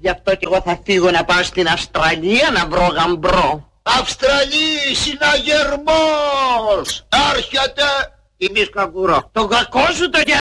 Γι' αυτό κι εγώ θα φύγω να πάω στην Αυστραλία να βρω γαμπρό. Αυστραλή, συναγερμός! Άρχεται! Ημίς καγκουρό. Το κακό σου το